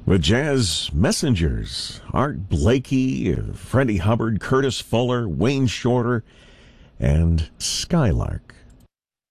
The Jazz Messengers, Art Blakey, Freddie Hubbard, Curtis Fuller, Wayne Shorter, and Skylark.